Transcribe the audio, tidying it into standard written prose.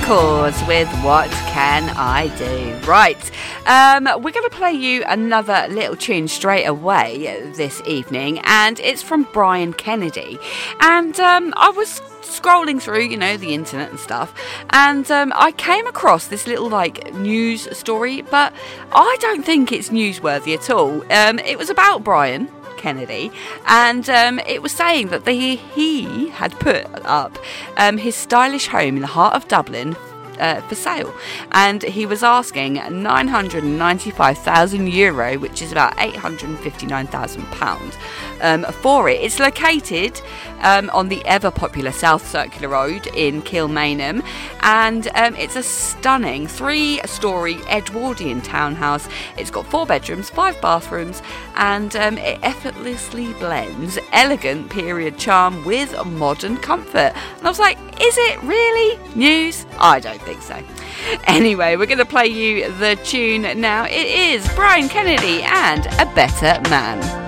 Records with What Can I Do? Right, we're going to play you another little tune straight away this evening, and it's from Brian Kennedy. And I was scrolling through, the internet and stuff, and I came across this little news story, but I don't think it's newsworthy at all. It was about Brian Kennedy, and it was saying that he had put up his stylish home in the heart of Dublin for sale, and he was asking €995,000, which is about £859,000 for it. It's located on the ever popular South Circular Road in Kilmainham, and it's a stunning 3-storey Edwardian townhouse. It's got 4 bedrooms, 5 bathrooms, and it effortlessly blends elegant period charm with modern comfort. And I was like, is it really news? I don't think so. Anyway, we're going to play you the tune now. It is Brian Kennedy and A Better Man.